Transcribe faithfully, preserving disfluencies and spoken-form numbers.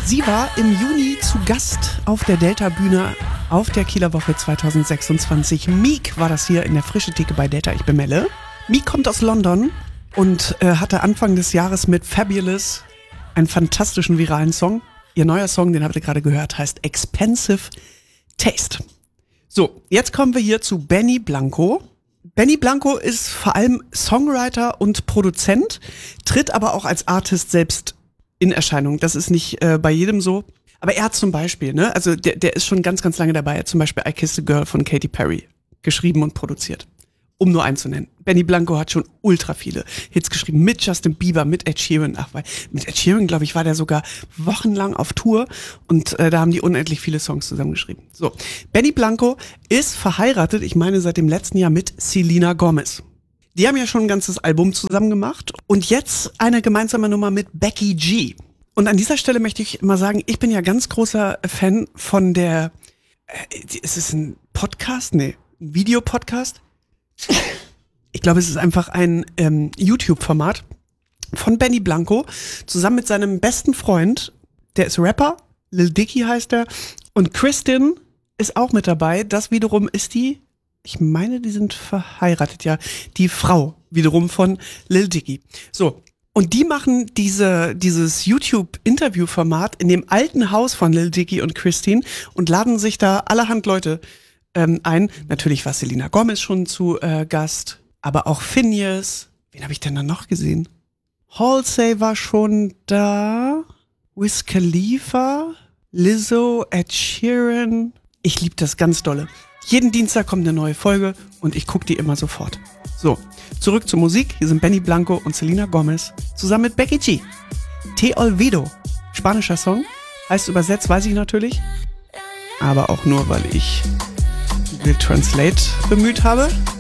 Sie war im Juni zu Gast auf der Delta-Bühne auf der Kieler Woche zwanzig sechsundzwanzig. Meek war das hier in der Frische Theke bei Delta. Ich bin Melle. Meek kommt aus London und äh, hatte Anfang des Jahres mit Fabulous einen fantastischen viralen Song. Ihr neuer Song, den habt ihr gerade gehört, heißt Expensive Taste. So, jetzt kommen wir hier zu Benny Blanco. Benny Blanco ist vor allem Songwriter und Produzent, tritt aber auch als Artist selbst in Erscheinung. Das ist nicht äh, bei jedem so. Aber er hat zum Beispiel, ne, also der, der ist schon ganz, ganz lange dabei. Er hat zum Beispiel I Kissed a Girl von Katy Perry geschrieben und produziert. Um nur einen zu nennen. Benny Blanco hat schon ultra viele Hits geschrieben. Mit Justin Bieber, mit Ed Sheeran. Ach, weil mit Ed Sheeran, glaube ich, war der sogar wochenlang auf Tour. Und äh, da haben die unendlich viele Songs zusammengeschrieben. So, Benny Blanco ist verheiratet, ich meine seit dem letzten Jahr, mit Selena Gomez. Die haben ja schon ein ganzes Album zusammen gemacht. Und jetzt eine gemeinsame Nummer mit Becky G. Und an dieser Stelle möchte ich mal sagen, ich bin ja ganz großer Fan von der, äh, ist es ein Podcast? Nee, ein Videopodcast? Ich glaube, es ist einfach ein ähm, YouTube-Format von Benny Blanco zusammen mit seinem besten Freund, der ist Rapper, Lil Dicky heißt er, und Kristin ist auch mit dabei. Das wiederum ist die, ich meine, die sind verheiratet, ja, die Frau wiederum von Lil Dicky. So, und die machen diese dieses YouTube-Interview-Format in dem alten Haus von Lil Dicky und Kristin und laden sich da allerhand Leute ähm, ein. Natürlich war Selena Gomez schon zu äh, Gast, aber auch Finneas. Wen habe ich denn da noch gesehen? Halsey war schon da. Wiz Khalifa, Lizzo, Ed Sheeran. Ich liebe das ganz dolle. Jeden Dienstag kommt eine neue Folge und ich gucke die immer sofort. So, zurück zur Musik. Hier sind Benny Blanco und Selena Gomez zusammen mit Becky G. Te Olvido, spanischer Song. Heißt übersetzt, weiß ich natürlich. Aber auch nur, weil ich Google Translate bemüht habe.